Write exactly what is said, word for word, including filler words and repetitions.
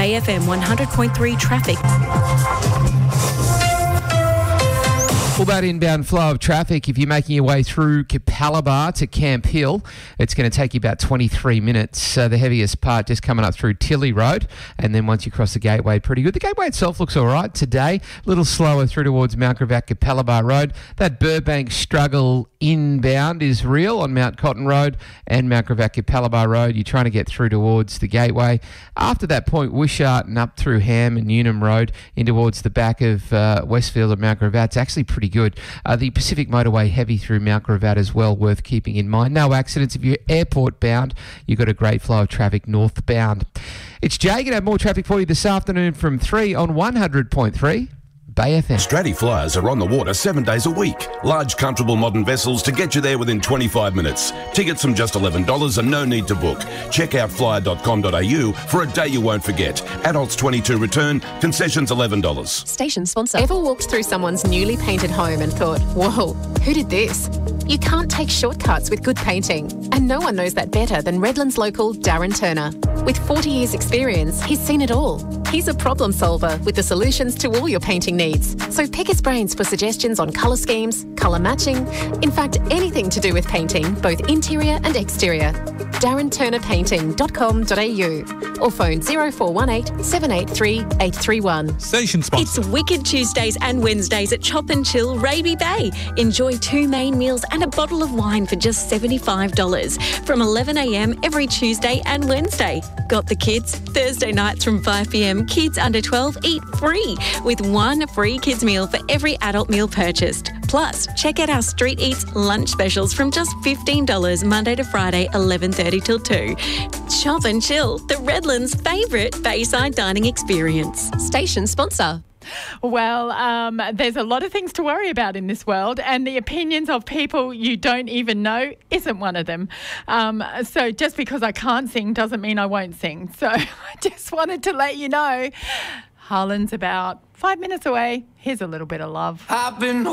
Bay F M one hundred point three traffic. All that inbound flow of traffic, if you're making your way through Capalaba to Camp Hill, it's going to take you about twenty-three minutes. Uh, the heaviest part just coming up through Tilly Road, and then once you cross the gateway, pretty good. The gateway itself looks all right today. A little slower through towards Mount Gravatt, Capalaba Road. That Burbank struggle inbound is real on Mount Cotton Road and Mount Gravatt, Capalaba Road. You're trying to get through towards the gateway. After that point, Wishart and up through Ham and Newnham Road in towards the back of uh, Westfield and Mount Gravatt. It's actually pretty good. Uh, the Pacific Motorway heavy through Mount Gravatt as well, worth keeping in mind. No accidents. If you're airport bound, you've got a great flow of traffic northbound. It's Jay. Going to have more traffic for you this afternoon from three on one hundred point three. Bay F M. Stratty Flyers are on the water seven days a week. Large, comfortable modern vessels to get you there within twenty-five minutes. Tickets from just eleven dollars and no need to book. Check out flyer dot com dot a u for a day you won't forget. Adults twenty-two return, concessions eleven dollars. Station sponsor. Ever walked through someone's newly painted home and thought, whoa, who did this? You can't take shortcuts with good painting. And no one knows that better than Redlands local Darren Turner. With forty years experience, he's seen it all. He's a problem solver with the solutions to all your painting needs. So pick his brains for suggestions on colour schemes, colour matching, in fact, anything to do with painting, both interior and exterior. darren turner painting dot com dot a u or phone zero four one eight, seven eight three, eight three one. Station sponsor. It's Wicked Tuesdays and Wednesdays at Chop and Chill Raby Bay. Enjoy two main meals and a bottle of wine for just seventy-five dollars from eleven a m every Tuesday and Wednesday. Got the kids? Thursday nights from five p m, kids under twelve eat free with one free kids meal for every adult meal purchased. Plus, check out our Street Eats lunch specials from just fifteen dollars Monday to Friday, eleven thirty till two. Chop and Chill, the Redlands' favourite Bayside dining experience. Station sponsor. Well, um, there's a lot of things to worry about in this world, and the opinions of people you don't even know isn't one of them. Um, so just because I can't sing doesn't mean I won't sing. So I just wanted to let you know, Harlan's about five minutes away. Here's a little bit of love. I've been